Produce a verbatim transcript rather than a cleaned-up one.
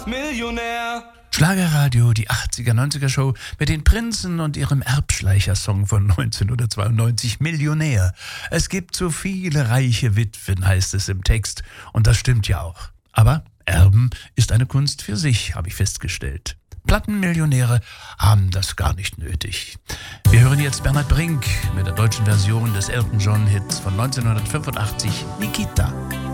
Millionär. Schlagerradio, die achtziger, neunziger Show mit den Prinzen und ihrem Erbschleicher-Song von neunzehnhundertzweiundneunzig, Millionär. Es gibt so viele reiche Witwen, heißt es im Text. Und das stimmt ja auch. Aber Erben ist eine Kunst für sich, habe ich festgestellt. Plattenmillionäre haben das gar nicht nötig. Wir hören jetzt Bernhard Brink mit der deutschen Version des Elton John-Hits von neunzehnhundertfünfundachtzig, Nikita.